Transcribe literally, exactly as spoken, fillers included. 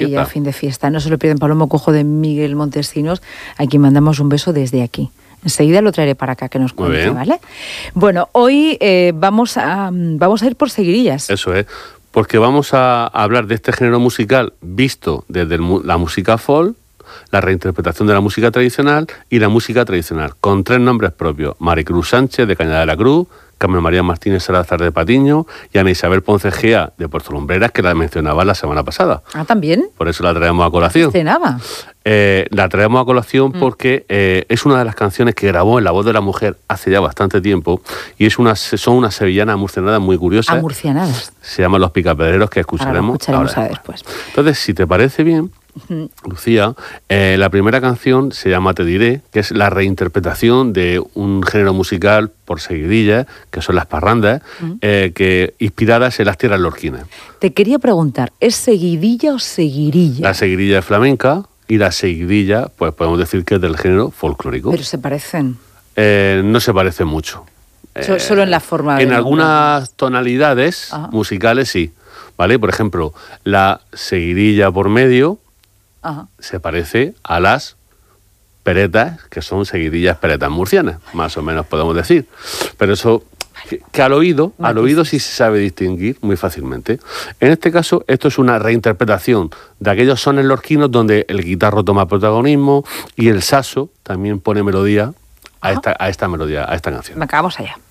fiesta. Y ya fin de fiesta. No se lo pierden. Palomo Cojo de Miguel Montesinos, a quien mandamos un beso desde aquí. Enseguida lo traeré para acá que nos cuente, ¿vale? Bueno, hoy eh, vamos, a, vamos a ir por seguidillas. Eso es, porque vamos a hablar de este género musical visto desde el, la música folk, la reinterpretación de la música tradicional y la música tradicional, con tres nombres propios: Maricruz Sánchez de Cañada de la Cruz, Carmen María Martínez Salazar de Patiño y Ana Isabel Ponce Gea de Puerto Lumbreras, que la mencionaba la semana pasada. Ah, ¿también? Por eso la traemos a colación. ¿Cenaba? Eh, la traemos a colación porque eh, es una de las canciones que grabó en La Voz de la Mujer hace ya bastante tiempo, y es una, son unas sevillanas murcianadas muy curiosas. Amurcianadas. Se llaman Los Picapedreros, que escucharemos, ahora lo escucharemos ahora después. Entonces, si te parece bien, uh-huh. Lucía, eh, la primera canción se llama Te diré, que es la reinterpretación de un género musical por seguidillas, que son las parrandas, uh-huh. eh, que inspiradas en las tierras lorquinas. Te quería preguntar, ¿es seguidilla o seguirilla? La seguidilla es flamenca y la seguidilla, pues podemos decir que es del género folclórico. ¿Pero se parecen? Eh, no se parecen mucho. So, eh, solo en la forma. En algunas nombre. tonalidades Ajá. musicales sí, ¿vale? Por ejemplo, la seguidilla por medio Ajá. se parece a las peretas, que son seguidillas peretas murcianas, más o menos podemos decir. Pero eso, que, que al oído, al oído sí se sabe distinguir muy fácilmente. En este caso, esto es una reinterpretación de aquellos sones lorquinos donde el guitarro toma protagonismo y el saso también pone melodía a esta, a esta melodía, a esta canción. Acabamos allá.